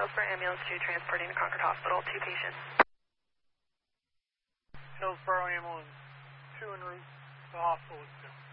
Hillsborough Ambulance 2 transporting to Concord Hospital, 2 patients. Hillsborough Ambulance 2 en route to the hospital with 2.